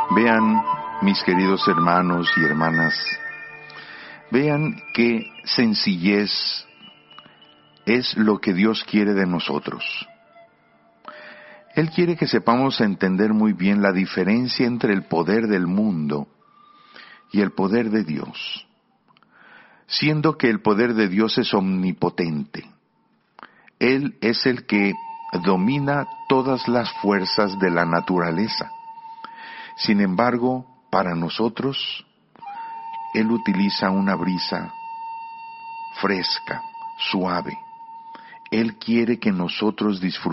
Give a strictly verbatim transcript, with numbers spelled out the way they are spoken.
Vean, mis queridos hermanos y hermanas, vean qué sencillez es lo que Dios quiere de nosotros. Él quiere que sepamos entender muy bien la diferencia entre el poder del mundo y el poder de Dios, siendo que el poder de Dios es omnipotente. Él es el que domina todas las fuerzas de la naturaleza. Sin embargo, para nosotros, Él utiliza una brisa fresca, suave. Él quiere que nosotros disfrutemos